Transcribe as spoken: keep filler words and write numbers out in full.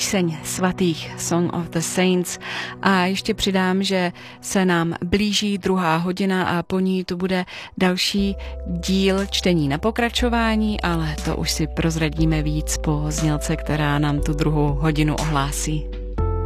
píseň svatých, Song of the Saints. A ještě přidám, že se nám blíží druhá hodina a po ní tu bude další díl čtení na pokračování, ale to už si prozradíme víc po znělce, která nám tu druhou hodinu ohlásí.